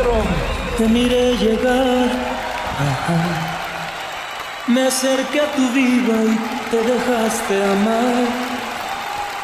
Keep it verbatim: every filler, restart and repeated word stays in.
maestro. Te miré llegar, ajá. Me acerqué a tu vida y te dejaste amar.